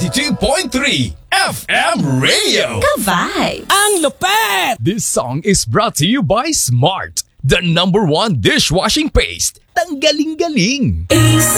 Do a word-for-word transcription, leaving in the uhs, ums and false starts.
ninety-two point three F M Radio. Ka-vibes! Ang lupet! This song is brought to you by Smart, the number one dishwashing paste. Tanggaling-galing. A C